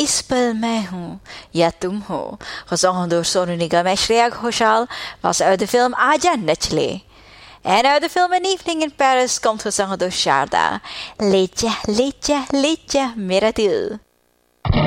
इस पल मैं हूँ या तुम हो, gezongen door Sonu Nigam en Shreya Ghoshal, was uit de film Aja Nachle. En uit de film Een Evening in Paris komt gezongen door Sharda. Leedje, leedje, leedje, mera dil.